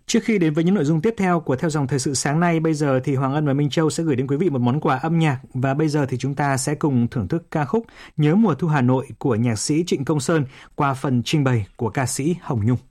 Trước khi đến với những nội dung tiếp theo của Theo dòng thời sự sáng nay, bây giờ thì Hoàng Ân và Minh Châu sẽ gửi đến quý vị một món quà âm nhạc. Và bây giờ thì chúng ta sẽ cùng thưởng thức ca khúc Nhớ mùa thu Hà Nội của nhạc sĩ Trịnh Công Sơn qua phần trình bày của ca sĩ Hồng Nhung.